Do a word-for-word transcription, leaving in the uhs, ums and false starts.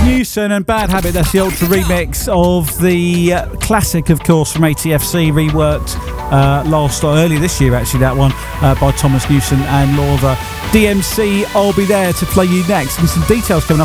Newson and Bad Habit. That's the Ultra remix of the uh, classic, of course, from A T F C, reworked uh, last or earlier this year, actually, that one uh, by Thomas Newson and Laura. D M C, I'll be there to play you next, and some details coming up